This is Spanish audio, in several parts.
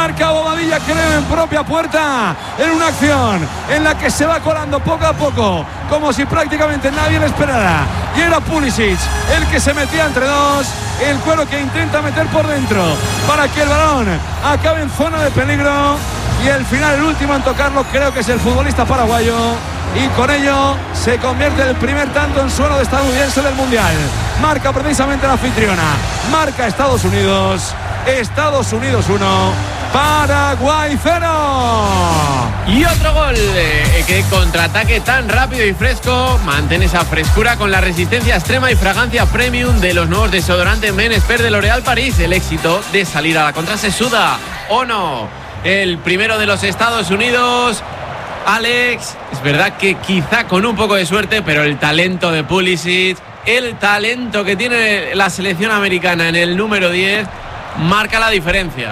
marca Bobadilla, creo, en propia puerta, en una acción en la que se va colando poco a poco, como si prácticamente nadie le esperara, y era Pulisic el que se metía entre dos, el Cuero que intenta meter por dentro para que el balón acabe en zona de peligro, y al final el último en tocarlo creo que es el futbolista paraguayo, y con ello se convierte el primer tanto en suelo de estadounidense del Mundial. Marca precisamente la anfitriona, marca Estados Unidos 1, Paraguay 0. Y otro gol, que contraataque tan rápido y fresco, mantén esa frescura con la resistencia extrema y fragancia premium de los nuevos desodorantes Men Expert de L'Oréal París. El éxito de salir a la contra se suda, ¿o no? El primero de los Estados Unidos, Alex, es verdad que quizá con un poco de suerte, pero el talento de Pulisic, el talento que tiene la selección americana en el número 10, marca la diferencia.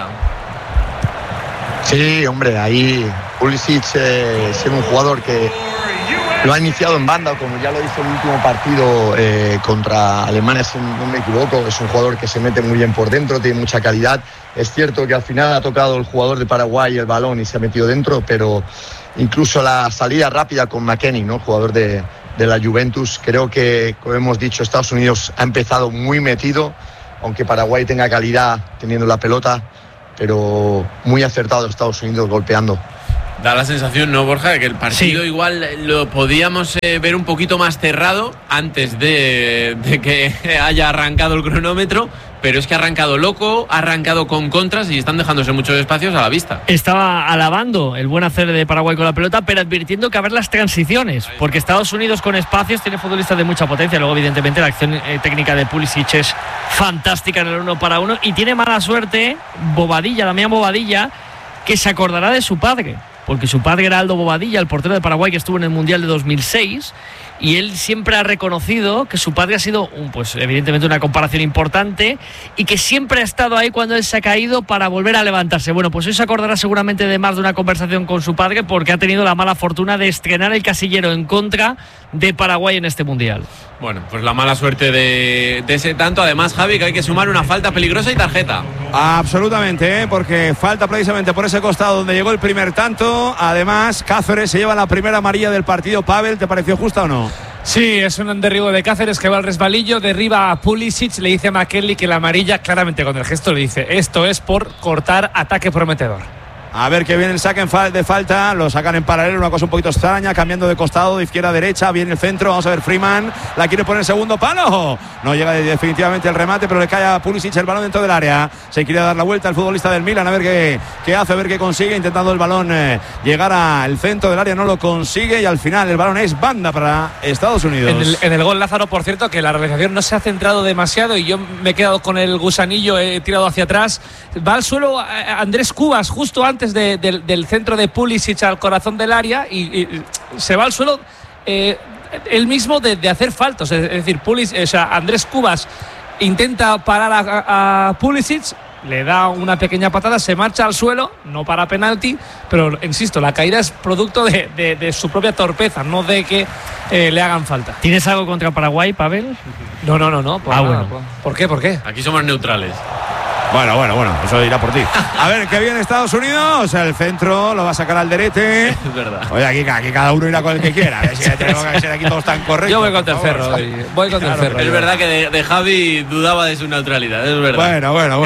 Sí, hombre, ahí Pulisic es un jugador que lo ha iniciado en banda, como ya lo hizo el último partido contra Alemania, si no me equivoco. Es un jugador que se mete muy bien por dentro, tiene mucha calidad. Es cierto que al final ha tocado el jugador de Paraguay el balón y se ha metido dentro, pero incluso la salida rápida con McKennie, ¿no? Jugador de la Juventus, creo que, como hemos dicho, Estados Unidos ha empezado muy metido, aunque Paraguay tenga calidad teniendo la pelota, pero muy acertado Estados Unidos golpeando. Da la sensación, ¿no, Borja?, de que el partido igual lo podíamos ver un poquito más cerrado antes de que haya arrancado el cronómetro, pero es que ha arrancado loco, ha arrancado con contras y están dejándose muchos espacios a la vista. Estaba alabando el buen hacer de Paraguay con la pelota, pero advirtiendo que a ver las transiciones, porque Estados Unidos con espacios tiene futbolistas de mucha potencia. Luego, evidentemente, la acción técnica de Pulisic es fantástica en el 1 para 1, y tiene mala suerte Damián Bobadilla, que se acordará de su padre, porque su padre era Aldo Bobadilla, el portero de Paraguay que estuvo en el Mundial de 2006, y él siempre ha reconocido que su padre ha sido, pues evidentemente, una comparación importante, y que siempre ha estado ahí cuando él se ha caído para volver a levantarse. Bueno, pues hoy se acordará seguramente de más de una conversación con su padre, porque ha tenido la mala fortuna de estrenar el casillero en contra de Paraguay en este Mundial. Bueno, pues la mala suerte de ese tanto. Además, Javi, que hay que sumar una falta peligrosa y tarjeta. Absolutamente, porque falta precisamente por ese costado donde llegó el primer tanto. Además, Cáceres se lleva la primera amarilla del partido. Pavel, ¿te pareció justa o no? Sí, es un derribo de Cáceres que va al resbalillo, derriba a Pulisic, le dice a McKennie que la amarilla, claramente con el gesto le dice: esto es por cortar ataque prometedor. A ver que viene el saque de falta, lo sacan en paralelo, una cosa un poquito extraña, cambiando de costado, de izquierda a derecha, viene el centro, vamos a ver, Freeman, la quiere poner segundo palo, no llega definitivamente el remate, pero le cae a Pulisic el balón dentro del área, se quiere dar la vuelta el futbolista del Milan, a ver qué hace, a ver qué consigue, intentando el balón llegar al centro del área, no lo consigue, y al final el balón es banda para Estados Unidos. En el gol, Lázaro, por cierto, que la realización no se ha centrado demasiado y yo me he quedado con el gusanillo, he tirado hacia atrás, va al suelo Andrés Cubas justo antes del centro de Pulisic al corazón del área y se va al suelo él mismo de hacer faltas, es decir, Andrés Cubas intenta parar a Pulisic, le da una pequeña patada, se marcha al suelo, no para penalti, pero insisto, la caída es producto de su propia torpeza, no de que le hagan falta. ¿Tienes algo contra Paraguay, Pavel? No. Bueno. ¿Por qué? Aquí somos neutrales. Bueno, eso irá por ti. A ver, que viene Estados Unidos, el centro lo va a sacar Alderete. Es verdad. Oye, aquí cada uno irá con el que quiera. A ver si tenemos que ser aquí todos tan correctos. Yo voy con Tercerro hoy. Es verdad que de Javi dudaba de su neutralidad, es verdad. Bueno.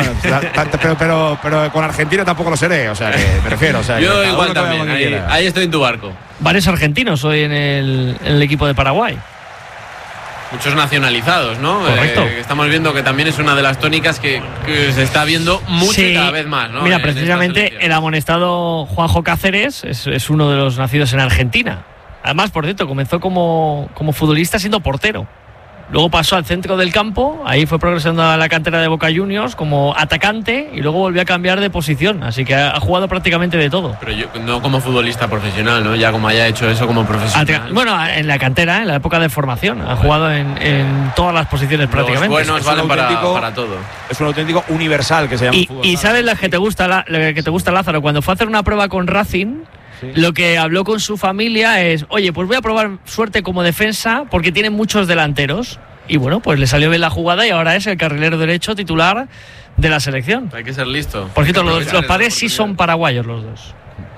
pero con Argentina tampoco lo seré, o sea, que me refiero. O sea, yo igual también, ahí estoy en tu barco. Varios argentinos hoy en el equipo de Paraguay. Muchos nacionalizados, ¿no? Correcto. Estamos viendo que también es una de las tónicas que se está viendo mucho y cada vez más, ¿no? Mira, precisamente el amonestado Juanjo Cáceres es uno de los nacidos en Argentina. Además, por cierto, comenzó como futbolista siendo portero. Luego pasó al centro del campo, ahí fue progresando a la cantera de Boca Juniors como atacante y luego volvió a cambiar de posición, así que ha jugado prácticamente de todo. Pero no como futbolista profesional, ¿no? Ya como haya hecho eso como profesional. Bueno, en la cantera, en la época de formación, ha jugado en todas las posiciones prácticamente. Los buenos valen para todo. Es un auténtico universal que se llama fútbol. Y sabes lo que te gusta, Lázaro, cuando fue a hacer una prueba con Racing. Sí. Lo que habló con su familia es: oye, pues voy a probar suerte como defensa porque tienen muchos delanteros. y bueno, pues le salió bien la jugada y ahora es el carrilero derecho titular de la selección. Hay que ser listo. Por cierto, los padres sí son paraguayos los dos.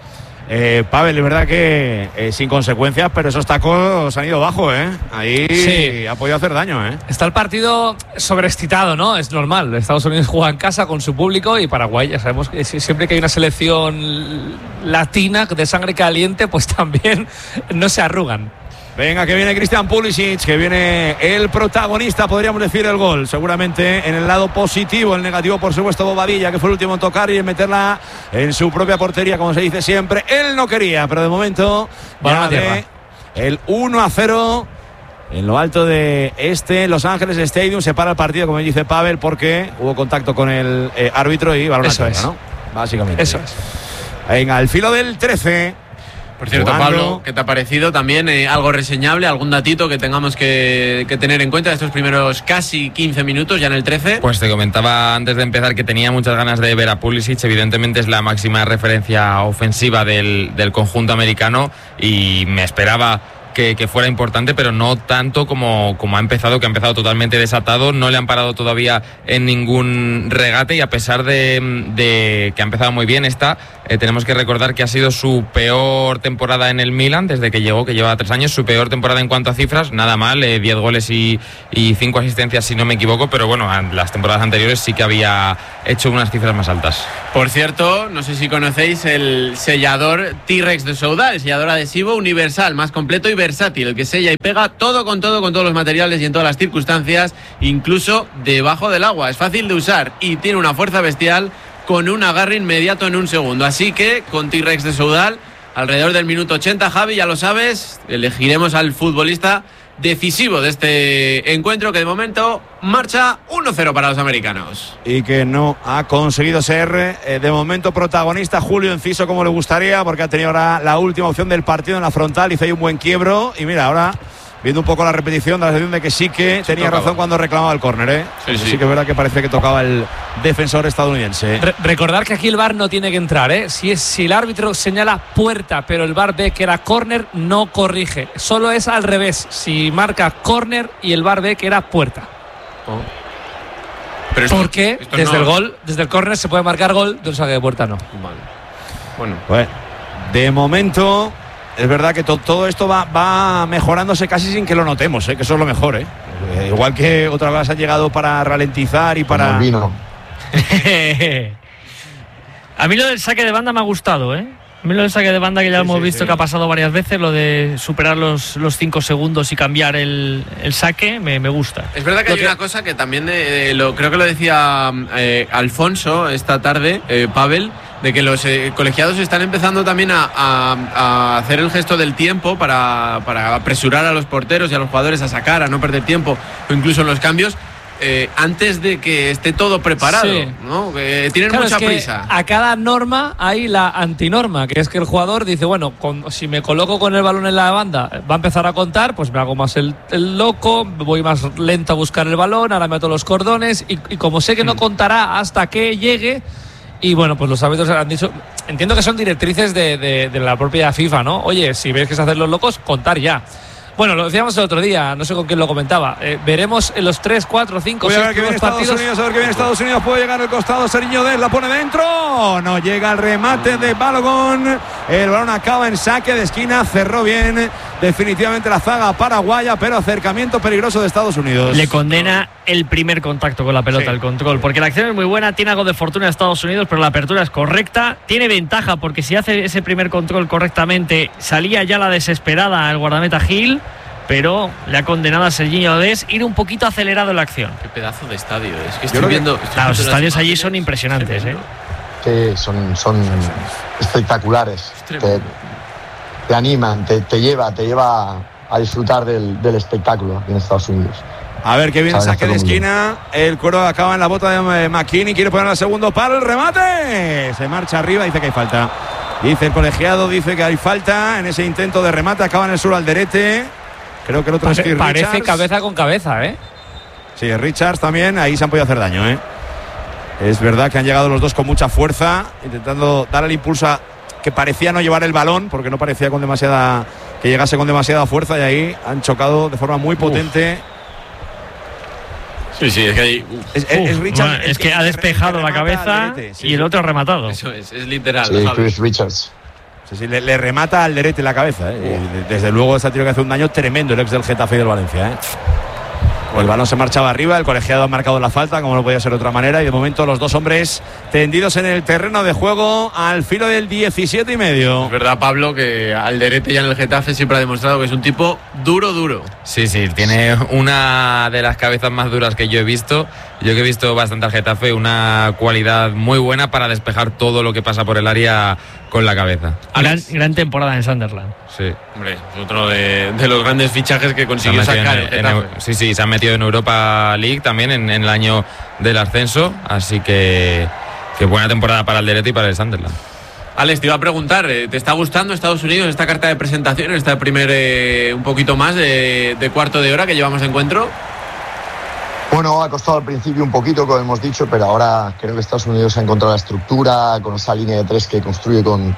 Pavel, es verdad que sin consecuencias, pero esos tacos han ido bajo, ahí sí. ha podido hacer daño, Está el partido sobreexcitado, ¿no? Es normal. Estados Unidos juega en casa con su público y Paraguay, ya sabemos que siempre que hay una selección latina de sangre caliente, pues también no se arrugan. Venga, que viene Christian Pulisic, que viene el protagonista, podríamos decir, el gol. Seguramente en el lado positivo, el negativo, por supuesto, Bobadilla, que fue el último en tocar y en meterla en su propia portería, como se dice siempre. Él no quería, pero de momento ya ve el 1-0 en lo alto de Los Ángeles Stadium. Se para el partido, como dice Pavel, porque hubo contacto con el árbitro y balón a tierra, ¿no? Básicamente. Eso es. Venga, al filo del 13. Por cierto, jugando. Pablo, ¿qué te ha parecido? También algo reseñable, algún datito que tengamos que tener en cuenta de estos primeros casi 15 minutos, ya en el 13. Pues te comentaba antes de empezar que tenía muchas ganas de ver a Pulisic. Evidentemente es la máxima referencia ofensiva del conjunto americano y me esperaba que fuera importante, pero no tanto como ha empezado, que ha empezado totalmente desatado. No le han parado todavía en ningún regate y a pesar de que ha empezado muy bien tenemos que recordar que ha sido su peor temporada en el Milan desde que llegó, que lleva 3 años, su peor temporada en cuanto a cifras, nada mal, 10 goles y 5 asistencias si no me equivoco, pero bueno, las temporadas anteriores sí que había hecho unas cifras más altas. Por cierto, no sé si conocéis el sellador T-Rex de Soudal, el sellador adhesivo universal, más completo y versátil, el que sella y pega todo con todos los materiales y en todas las circunstancias, incluso debajo del agua. Es fácil de usar y tiene una fuerza bestial con un agarre inmediato en un segundo. Así que con T-Rex de Soudal, alrededor del minuto 80, Javi, ya lo sabes, elegiremos al futbolista decisivo de este encuentro, que de momento marcha 1-0 para los americanos. Y que no ha conseguido ser de momento protagonista Julio Enciso como le gustaría, porque ha tenido ahora la última opción del partido en la frontal, hizo ahí un buen quiebro y mira, ahora viendo un poco la repetición, da la sensación de que sí que tenía razón cuando reclamaba el córner, Sí que es verdad que parece que tocaba el defensor estadounidense. Recordar que aquí el VAR no tiene que entrar, si el árbitro señala puerta pero el VAR ve que era córner, no corrige, solo es al revés, si marca córner y el VAR ve que era puerta. Pero porque desde el gol, desde el córner se puede marcar gol, de un saque de puerta no. Bueno, de momento es verdad que todo esto va mejorándose casi sin que lo notemos, que eso es lo mejor, igual que otra vez ha llegado para ralentizar y para... vino. A mí lo del saque de banda me ha gustado, A mí lo del saque de banda, que ya hemos visto que ha pasado varias veces, lo de superar los 5 segundos y cambiar el saque, me gusta. Es verdad que hay una cosa que también creo que lo decía Alfonso esta tarde, Pavel, de que los colegiados están empezando también a hacer el gesto del tiempo para apresurar a los porteros y a los jugadores a sacar, a no perder tiempo, o incluso en los cambios, antes de que esté todo preparado, ¿no? Tienen mucha prisa. A cada norma hay la antinorma, que es que el jugador dice, bueno, si me coloco con el balón en la banda, va a empezar a contar, pues me hago más el loco, voy más lento a buscar el balón, ahora meto los cordones y como sé que no contará hasta que llegue. Y bueno, pues los árbitros han dicho, entiendo que son directrices de la propia FIFA, ¿no? Oye, si ves que se hacen los locos, contar ya. Bueno, lo decíamos el otro día, no sé con quién lo comentaba. Veremos en los 3, 4, 5, 6 partidos. A ver que viene Estados Unidos, puede llegar al costado, Seriño Dest la pone dentro. No llega el remate de Balogun. El balón acaba en saque de esquina, cerró bien definitivamente la zaga paraguaya, pero acercamiento peligroso de Estados Unidos. Le condena el primer contacto con la pelota, el control, porque la acción es muy buena, tiene algo de fortuna de Estados Unidos, pero la apertura es correcta, tiene ventaja porque si hace ese primer control correctamente, salía ya la desesperada el guardameta Gil, pero le ha condenado a Serginho Dest ir un poquito acelerado en la acción. Qué pedazo de estadio, es que estoy viendo... Los estadios allí son impresionantes, Sí, son espectaculares. Te animan, te lleva a disfrutar del espectáculo aquí en Estados Unidos. A ver, que viene el saque de esquina. El cuero acaba en la bota de McKinney. Quiere poner al segundo palo. El remate. Se marcha arriba. Dice que hay falta. Dice el colegiado. Dice que hay falta en ese intento de remate. Acaba en el sur Alderete. Creo que el otro es Keith parece Richards. Cabeza con cabeza, Sí, Richards también. Ahí se han podido hacer daño, Es verdad que han llegado los dos con mucha fuerza, intentando dar el impulso que parecía no llevar el balón, porque no parecía que llegase con demasiada fuerza, y ahí han chocado de forma muy potente. Sí, es que hay... Es Richard. Bueno, es que ha despejado la cabeza y el otro ha rematado. Eso es literal. Sí, Chris Richards. Sí, le remata al Alderete la cabeza. Desde luego se ha tenido que hacer un daño tremendo el ex del Getafe y del Valencia. El balón se marchaba arriba, el colegiado ha marcado la falta, como no podía ser de otra manera, y de momento los dos hombres tendidos en el terreno de juego al filo del 17,5. Es verdad, Pablo, que Alderete ya en el Getafe siempre ha demostrado que es un tipo duro. Sí, tiene una de las cabezas más duras que yo he visto. Yo que he visto bastante al Getafe, una cualidad muy buena para despejar todo lo que pasa por el área con la cabeza. Gran temporada en Sunderland. Sí. Hombre, es otro de los grandes fichajes que consiguió sacar el Getafe. Se han metido en Europa League también en el año del ascenso, así que buena temporada para Alderete y para el Sunderland. Alex, te iba a preguntar, ¿te está gustando Estados Unidos esta carta de presentación, esta primer un poquito más de cuarto de hora que llevamos de encuentro? Bueno, ha costado al principio un poquito, como hemos dicho, pero ahora creo que Estados Unidos ha encontrado la estructura con esa línea de tres que construye con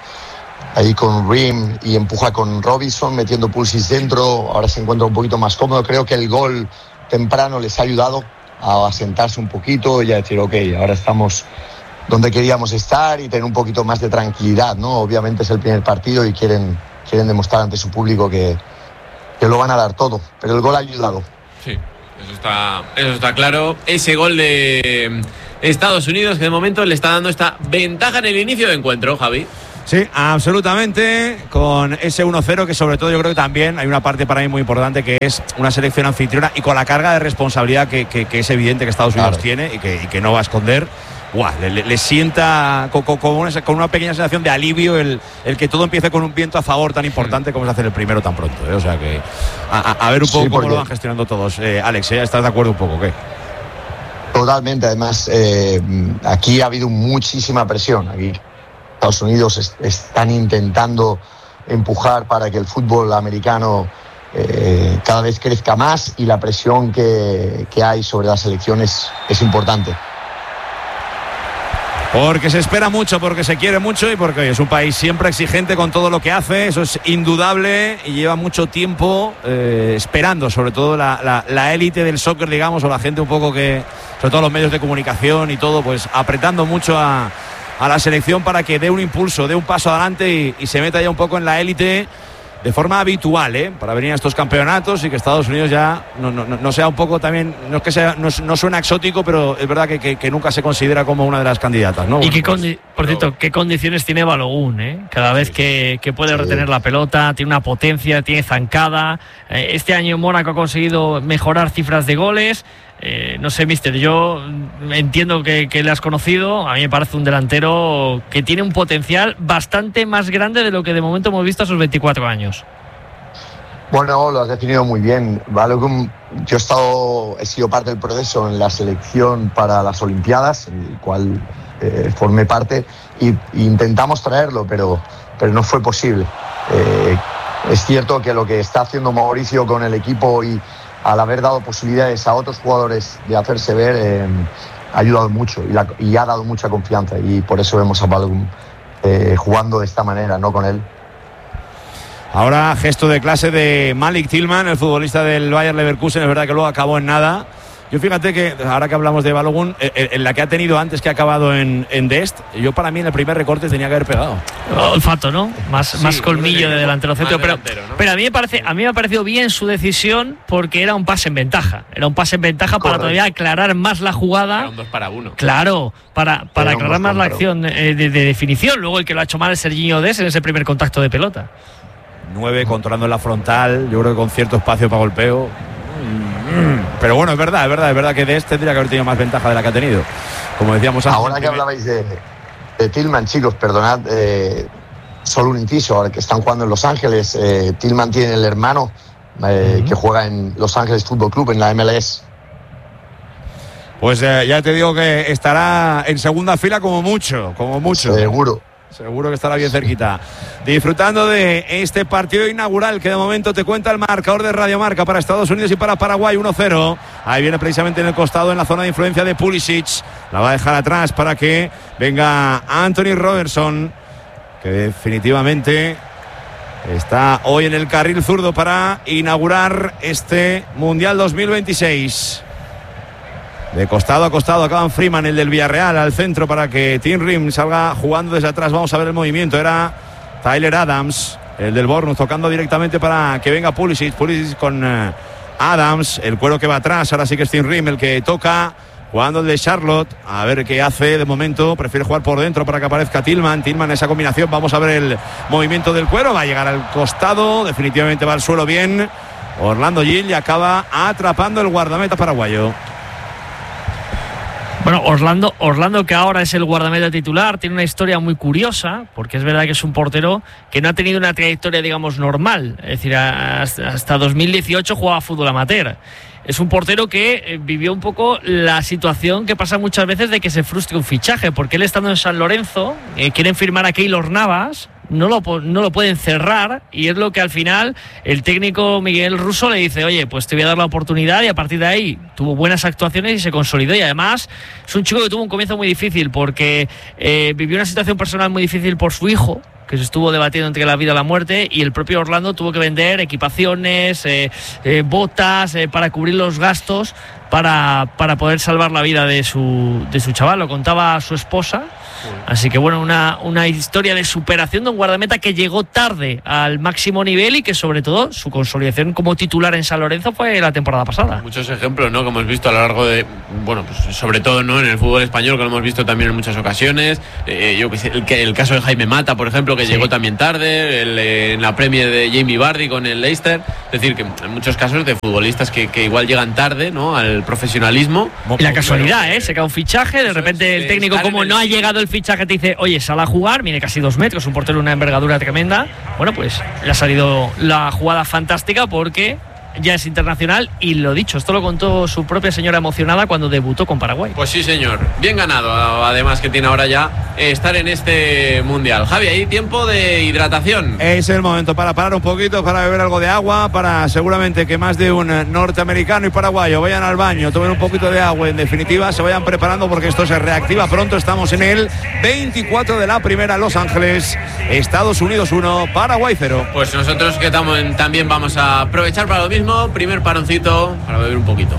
Rim y empuja con Robinson, metiendo Pulisic dentro. Ahora se encuentra un poquito más cómodo. Creo que el gol temprano les ha ayudado a asentarse un poquito y a decir, ok, ahora estamos donde queríamos estar y tener un poquito más de tranquilidad, ¿no? Obviamente es el primer partido y quieren demostrar ante su público que lo van a dar todo, pero el gol ha ayudado. Sí. Eso está claro. Ese gol de Estados Unidos que de momento le está dando esta ventaja en el inicio de encuentro, Javi. Sí, absolutamente, con ese 1-0 que sobre todo yo creo que también hay una parte para mí muy importante que es una selección anfitriona y con la carga de responsabilidad que es evidente que Estados Unidos tiene y que no va a esconder. Le sienta con una pequeña sensación de alivio el que todo empiece con un viento a favor tan importante como es hacer el primero tan pronto. O sea que a ver un poco cómo lo van gestionando todos. Alex, ¿estás de acuerdo un poco? ¿Qué? Totalmente, además aquí ha habido muchísima presión. Aquí Estados Unidos están intentando empujar para que el fútbol americano cada vez crezca más y la presión que hay sobre las selecciones es importante. Porque se espera mucho, porque se quiere mucho y porque es un país siempre exigente con todo lo que hace, eso es indudable y lleva mucho tiempo esperando, sobre todo la élite del soccer, digamos, o la gente un poco que, sobre todo los medios de comunicación y todo, pues apretando mucho a la selección para que dé un impulso, dé un paso adelante y se meta ya un poco en la élite de forma habitual, para venir a estos campeonatos y que Estados Unidos ya no sea un poco también, no es que sea, no suena exótico, pero es verdad que nunca se considera como una de las candidatas, ¿no? Y por cierto, qué condiciones tiene Balogun, cada vez que puede retener la pelota, tiene una potencia, tiene zancada. Este año Mónaco ha conseguido mejorar cifras de goles. No sé, mister, yo entiendo que le has conocido. A mí me parece un delantero que tiene un potencial bastante más grande de lo que de momento hemos visto a sus 24 años. Bueno, lo has definido muy bien. Balogun, yo he sido parte del proceso en la selección para las Olimpiadas, en el cual formé parte, y intentamos traerlo, pero no fue posible. Es cierto que lo que está haciendo Mauricio con el equipo y al haber dado posibilidades a otros jugadores de hacerse ver, ha ayudado mucho y ha dado mucha confianza, y por eso vemos a Balogun jugando de esta manera, no con él. Ahora gesto de clase de Malik Tillman, el futbolista del Bayer Leverkusen, es verdad que luego acabó en nada. Yo fíjate que ahora que hablamos de Balogun, en la que ha tenido antes que ha acabado en Dest, yo para mí en el primer recorte tenía que haber pegado. Olfato, ¿no? Más colmillo de delantero centro, pero a mí me ha parecido bien su decisión porque era un pase en ventaja. Era un pase en ventaja para todavía aclarar más la jugada. Era un 2-1. Claro, para aclarar más la acción de definición. Luego el que lo ha hecho mal es Serginho Dest en ese primer contacto de pelota. 9 controlando en la frontal, yo creo que con cierto espacio para golpeo. Pero bueno, es verdad que Dest tendría que haber tenido más ventaja de la que ha tenido, como decíamos antes. Ahora que hablabais de Tillman, chicos, perdonad, solo un inciso, ahora que están jugando en Los Ángeles, Tillman tiene el hermano que juega en Los Ángeles Fútbol Club, en la MLS. Pues ya te digo que estará en segunda fila como mucho. Seguro que estará bien cerquita. Disfrutando de este partido inaugural que de momento te cuenta el marcador de Radio Marca para Estados Unidos y para Paraguay, 1-0. Ahí viene precisamente en el costado, en la zona de influencia de Pulisic. La va a dejar atrás para que venga Anthony Robertson, que definitivamente está hoy en el carril zurdo para inaugurar este Mundial 2026. De costado a costado acaban Freeman, el del Villarreal, al centro para que Tim Rim salga jugando desde atrás. Vamos a ver el movimiento. Era Tyler Adams, el del Bournemouth, tocando directamente para que venga Pulisic. Pulisic con Adams, el cuero que va atrás. Ahora sí que es Tim Rim el que toca, jugando el de Charlotte. A ver qué hace de momento. Prefiere jugar por dentro para que aparezca Tillman. Tillman, esa combinación. Vamos a ver el movimiento del cuero. Va a llegar al costado. Definitivamente va al suelo bien Orlando Gil y acaba atrapando el guardameta paraguayo. Bueno, Orlando, que ahora es el guardameta titular, tiene una historia muy curiosa, porque es verdad que es un portero que no ha tenido una trayectoria, digamos, normal. Es decir, hasta 2018 jugaba fútbol amateur. Es un portero que vivió un poco la situación que pasa muchas veces de que se frustre un fichaje, porque él, estando en San Lorenzo, quieren firmar a Keylor Navas, no lo pueden cerrar, y es lo que al final el técnico Miguel Russo le dice: oye, pues te voy a dar la oportunidad, y a partir de ahí tuvo buenas actuaciones y se consolidó. Y además es un chico que tuvo un comienzo muy difícil, porque vivió una situación personal muy difícil por su hijo, que se estuvo debatiendo entre la vida y la muerte, y el propio Orlando tuvo que vender equipaciones, botas, para cubrir los gastos, para poder salvar la vida de su chaval. Lo contaba su esposa. Así que bueno, una historia de superación de un guardameta que llegó tarde al máximo nivel, y que sobre todo su consolidación como titular en San Lorenzo fue la temporada pasada. Muchos ejemplos, ¿no?, que hemos visto a lo largo de, bueno, pues sobre todo, ¿no?, en el fútbol español, que lo hemos visto también en muchas ocasiones. Yo que sé, el caso de Jaime Mata, por ejemplo, que llegó también tarde, en la Premier de Jamie Vardy con el Leicester. Es decir, que en muchos casos de futbolistas que igual llegan tarde, ¿no?, al profesionalismo. Y la casualidad, se cae un fichaje, de repente el técnico, como no ha llegado el fichaje, te dice: oye, sal a jugar, mide casi 2 metros, un portero de una envergadura tremenda. Bueno, pues le ha salido la jugada fantástica, porque ya es internacional, y lo dicho, esto lo contó su propia señora emocionada cuando debutó con Paraguay. Pues sí, señor, bien ganado, además, que tiene ahora ya estar en este Mundial. Javi, hay tiempo de hidratación. Es el momento para parar un poquito, para beber algo de agua, para seguramente que más de un norteamericano y paraguayo vayan al baño, tomen un poquito de agua, en definitiva se vayan preparando, porque esto se reactiva pronto. Estamos en el 24 de la primera. Los Ángeles, Estados Unidos 1, Paraguay 0. Pues nosotros que también vamos a aprovechar para lo mismo. Primer paroncito para beber un poquito.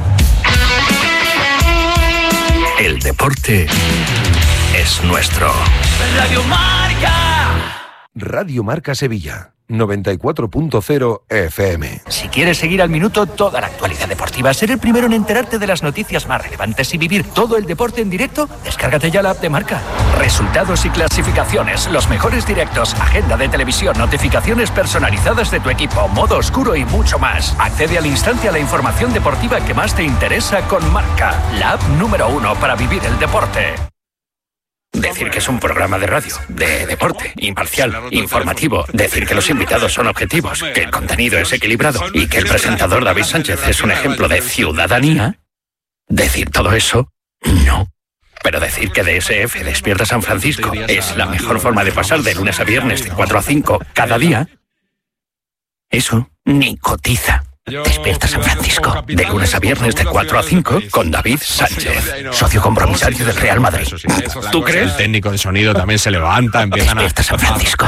El deporte es nuestro. Radio Marca. Radio Marca Sevilla, 94.0 FM. Si quieres seguir al minuto toda la actualidad deportiva, ser el primero en enterarte de las noticias más relevantes y vivir todo el deporte en directo, descárgate ya la app de Marca. Resultados y clasificaciones, los mejores directos, agenda de televisión, notificaciones personalizadas de tu equipo, modo oscuro y mucho más. Accede al instante a la información deportiva que más te interesa con Marca, la app número 1 para vivir el deporte. Decir que es un programa de radio, de deporte, imparcial, informativo. Decir que los invitados son objetivos, que el contenido es equilibrado y que el presentador David Sánchez es un ejemplo de ciudadanía. Decir todo eso, no. Pero decir que DSF Despierta San Francisco es la mejor forma de pasar de lunes a viernes de 4 a 5 cada día, eso ni cotiza. Despierta San Francisco, de lunes a viernes de 4 a 5 con David Sánchez, socio compromisario del Real Madrid. ¿Tú crees? El técnico de sonido también se levanta, empiezan a... Despierta San Francisco.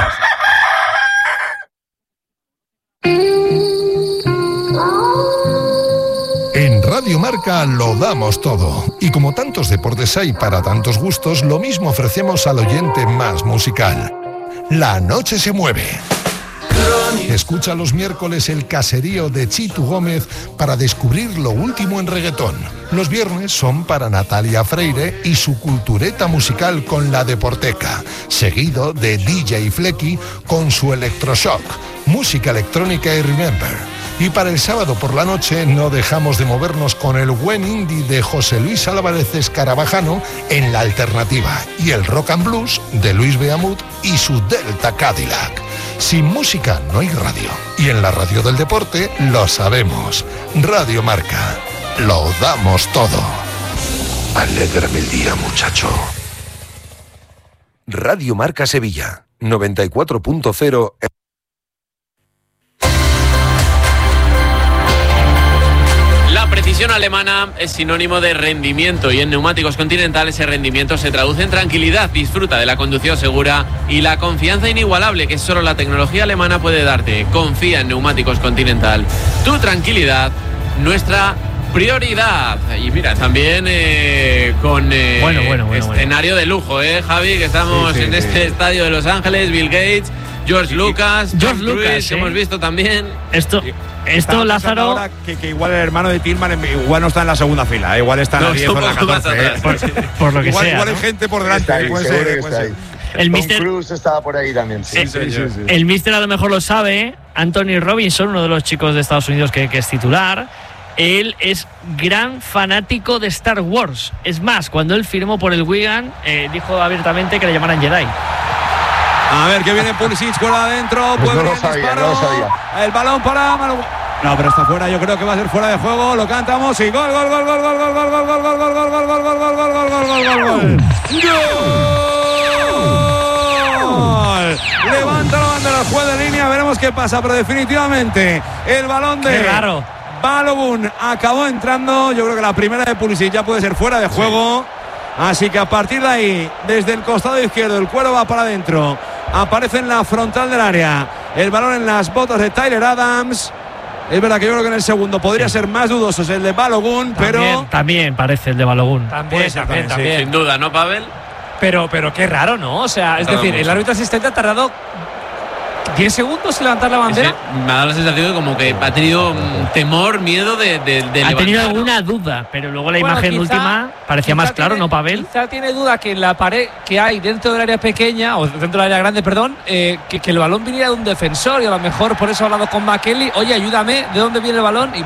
En Radio Marca lo damos todo. Y como tantos deportes hay para tantos gustos, lo mismo ofrecemos al oyente más musical. La noche se mueve. Escucha los miércoles el caserío de Chitu Gómez para descubrir lo último en reggaetón. Los viernes son para Natalia Freire y su cultureta musical con La Deporteca, seguido de DJ Flecky con su Electroshock, música electrónica y Remember. Y para el sábado por la noche no dejamos de movernos con el buen indie de José Luis Álvarez Escarabajano en La Alternativa, y el rock and blues de Luis Beamut y su Delta Cadillac. Sin música no hay radio, y en la radio del deporte lo sabemos. Radio Marca, lo damos todo. Alégrame el día, muchacho. Radio Marca Sevilla, 94.0. La precisión alemana es sinónimo de rendimiento, y en Neumáticos Continental ese rendimiento se traduce en tranquilidad. Disfruta de la conducción segura y la confianza inigualable que solo la tecnología alemana puede darte. Confía en Neumáticos Continental. Tu tranquilidad, nuestra prioridad. Y mira, también con escenario de lujo, Javi, que estamos en este estadio de Los Ángeles, Bill Gates, George Lucas, Tom Cruise, que hemos visto también. Esto Lázaro, ahora que igual el hermano de Tillman igual no está en la segunda fila, igual está en la 10 o en la 14. Por lo que sea, igual hay gente por delante. Puede ser. El Tom Mister Cruise estaba por ahí también. Sí. El Mister a lo mejor lo sabe. Anthony Robinson, uno de los chicos de Estados Unidos que es titular, él es gran fanático de Star Wars. Es más, cuando él firmó por el Wigan, dijo abiertamente que le llamaran Jedi. A ver que viene Pulisic por adentro. Pues no lo sabía. El balón para Manu. No, pero está fuera. Yo creo que va a ser fuera de juego. Lo cantamos y gol. Levanta la bandera al juez de línea. Veremos qué pasa, pero definitivamente el balón de Balogun acabó entrando. Yo creo que la primera de Pulisic ya puede ser fuera de juego. Así que a partir de ahí, desde el costado izquierdo, el cuero va para adentro. Aparece en la frontal del área. El balón en las botas de Tyler Adams. Es verdad que yo creo que en el segundo podría ser más dudoso el de Balogun, pero también parece el de Balogun. También. Sin duda, ¿no, Pavel? Pero qué raro, ¿no? O sea, es decir, el árbitro asistente ha tardado 10 segundos en levantar la bandera. Me ha dado la sensación de como que ha tenido temor, miedo de ha tenido alguna duda, pero luego la imagen última parecía más claro, ¿no, Pavel? Quizá tiene duda que en la pared que hay dentro del área pequeña, o dentro del área grande, perdón, que el balón viniera de un defensor, y a lo mejor por eso ha hablado con McKennie. Oye, ayúdame, ¿de dónde viene el balón? Y